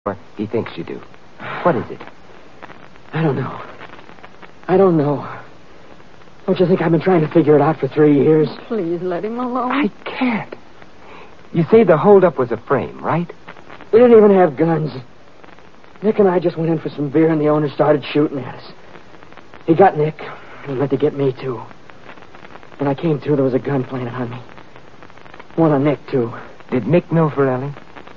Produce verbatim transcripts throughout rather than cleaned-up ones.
Or he thinks you do. What is it? I don't know. I don't know. Don't you think I've been trying to figure it out for three years? Please let him alone. I can't. You say the holdup was a frame, right? We didn't even have guns. Nick and I just went in for some beer, and the owner started shooting at us. He got Nick, and he went to get me, too. When I came through, there was a gun planted on me. One on Nick, too. Did Nick know Forelli?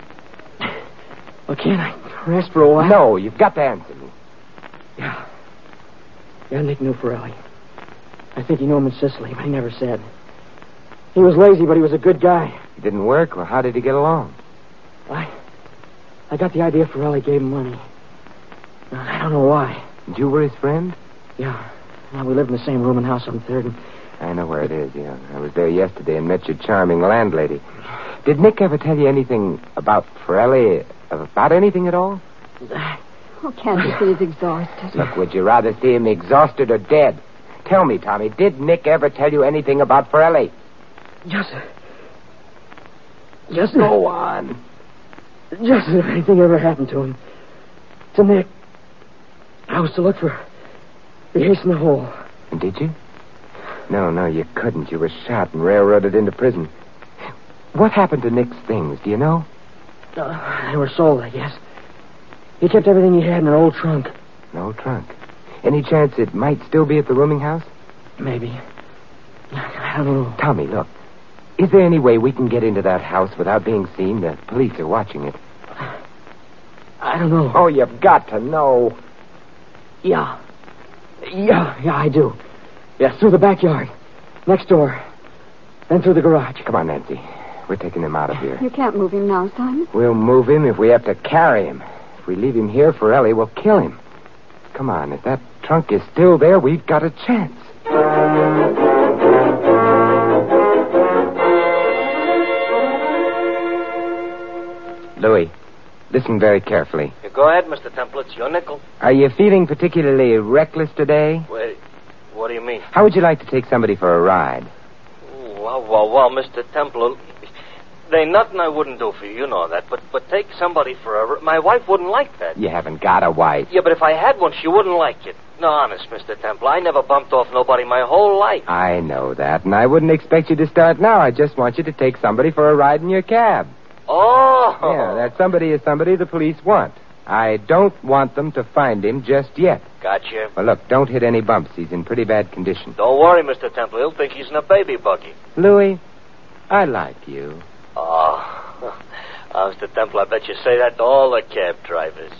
Well, can't I rest for a while? No, you've got to answer me. Yeah. Yeah, Nick knew Forelli. I think he knew him in Sicily, but he never said. He was lazy, but he was a good guy. It didn't work, or how did he get along? I... I got the idea Forelli gave him money. I don't know why. And you were his friend? Yeah. Now, we lived in the same room and house on third and... I know where it is, yeah. I was there yesterday and met your charming landlady. Did Nick ever tell you anything about Forelli? About anything at all? Oh, can't you see he's exhausted? Look, would you rather see him exhausted or dead? Tell me, Tommy, did Nick ever tell you anything about Forelli? Just... Just... Go on. Just if anything ever happened to him. To Nick. I was to look for the ace in the hole. And did you? No, no, you couldn't. You were shot and railroaded into prison. What happened to Nick's things, do you know? Uh, they were sold, I guess. He kept everything he had in an old trunk. An old trunk? Any chance it might still be at the rooming house? Maybe. I don't know. Tommy, look. Is there any way we can get into that house without being seen? The police are watching it. I don't know. Oh, you've got to know. Yeah. Yeah, yeah, I do. Yeah, through the backyard. Next door. Then through the garage. Come on, Nancy. We're taking him out of here. You can't move him now, Simon. We'll move him if we have to carry him. If we leave him here, Forelli will kill him. Come on, if that trunk is still there, we've got a chance. Louis, listen very carefully. You go ahead, Mister Temple. It's your nickel. Are you feeling particularly reckless today? Wait, what do you mean? How would you like to take somebody for a ride? Ooh, well, well, well, Mister Temple, there ain't nothing I wouldn't do for you. You know that. But but take somebody for a... My wife wouldn't like that. You haven't got a wife. Yeah, but if I had one, she wouldn't like it. No, honest, Mister Temple, I never bumped off nobody my whole life. I know that, and I wouldn't expect you to start now. I just want you to take somebody for a ride in your cab. Oh! Yeah, that somebody is somebody the police want. I don't want them to find him just yet. Gotcha. Well, look, don't hit any bumps. He's in pretty bad condition. Don't worry, Mister Temple. He'll think he's in a baby buggy. Louis, I like you. Oh, oh Mister Temple, I bet you say that to all the cab drivers.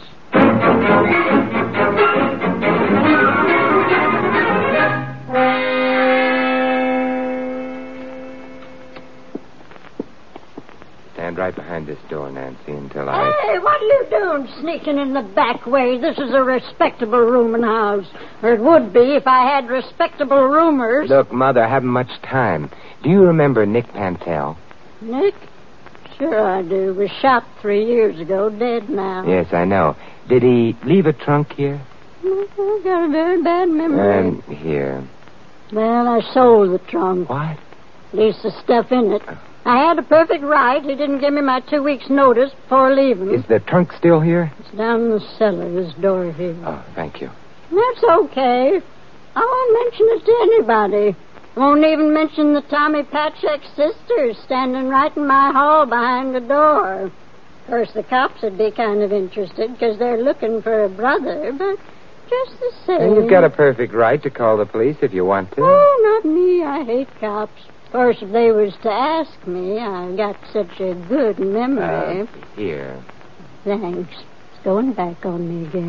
Stand right behind this door, Nancy, until I... Hey, what are you doing sneaking in the back way? This is a respectable rooming house. Or it would be if I had respectable roomers. Look, Mother, I haven't much time. Do you remember Nick Pantel? Nick? Sure I do. Was shot three years ago, dead now. Yes, I know. Did he leave a trunk here? I've got a very bad memory. Um, here. Well, I sold the trunk. What? At least the stuff in it. I had a perfect right. He didn't give me my two weeks' notice before leaving. Is the trunk still here? It's down in the cellar, this door here. Oh, thank you. That's okay. I won't mention it to anybody. I won't even mention the Tommy Patchak sisters standing right in my hall behind the door. Of course, the cops would be kind of interested because they're looking for a brother, but just the same. And you've got a perfect right to call the police if you want to. Oh, not me. I hate cops. Of course, if they was to ask me, I've got such a good memory. Uh, here. Thanks. It's going back on me again.